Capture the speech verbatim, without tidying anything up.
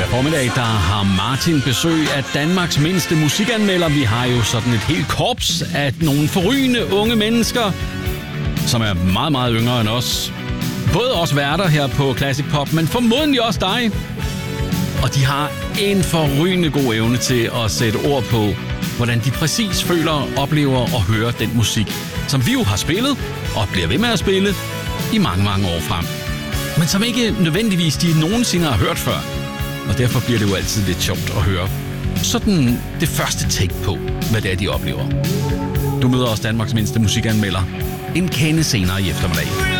formiddag, der har Martin besøg af Danmarks mindste musikanmelder. Vi har jo sådan et helt korps af nogle forrygende unge mennesker, som er meget, meget yngre end os. Både os værter her på Classic Pop, men formodentlig også dig. Og de har en forrygende god evne til at sætte ord på, hvordan de præcis føler, oplever og hører den musik, som vi jo har spillet og bliver ved med at spille i mange, mange år frem. Men som ikke nødvendigvis de nogensinde har hørt før. Og derfor bliver det jo altid lidt sjovt at høre sådan det første take på, hvad det er, de oplever. Du møder også Danmarks mindste musikanmelder en kende senere i eftermiddag.